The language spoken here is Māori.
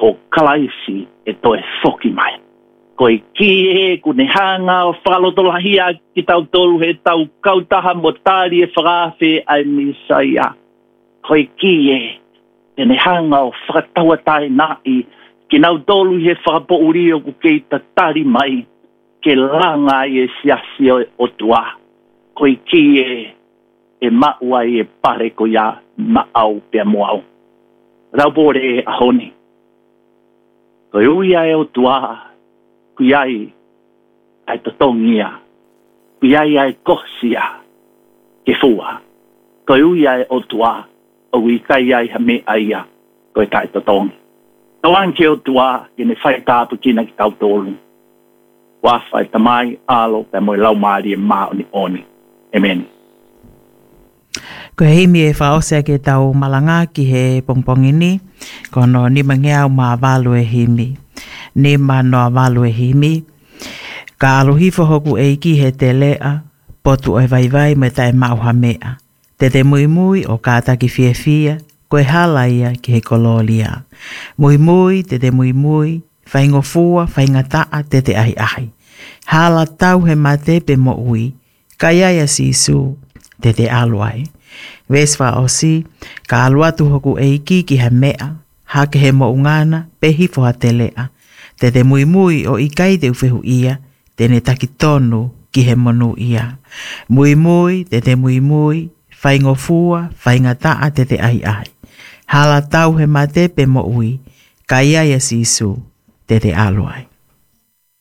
ko kalaisi e toe foki mai. Ko i kie ku ne hanga o whakalotolahia ki tau tolu he tau kautaha mo tari e whakawhi ai Misaia. Ko i kie e ne hanga o whakataua tai nai ki nau tolu he whakapouri o ku kei ta tari mai ke langa i e siasi o tua. Ko i kie e maua i e pare ko ia ma au pia moau. Rau bore e ahoni. Ko i uia e o tua, ku iai ai totongia, ku iai ai kosia, ke fua. Ko i uia e o tua, o i kai ai hame aia, ko i kai totongi. Tawang ke o tua, ke ne whai tāpu kina ki tau tolu. Wawhai tamai alo, pe moi lau maari e maa ni oni. Amen. Ko heimi e whaosea ke tau malanga ki he pongpongini, kono ni mangeau maa walu e himi. Ni manoa walu e himi. Ka aluhifo hoku e iki he te lea, potu e vaivai me tae mauha mea. Te mui mui o kātaki fia fia, koe halaia ki he kololia. Mui mui, te mui mui, whaingo fua, whaingataa te ahi ahi. Hala tau he mate pe mo ui, kaiaia sisu, te aluai. Veswa osi, ka aluatu hoku e iki ki he mea, hake he mo ungana, pe hifo ha te lea. Te mui mui o ikai te uwhehu ia, tene taki tonu ki he monu ia. Mui mui, te mui mui, whaingo fua, whaingataa te ahi ahi. Hala tau he mate pe mo ui, ka iaia sisu, te aluai.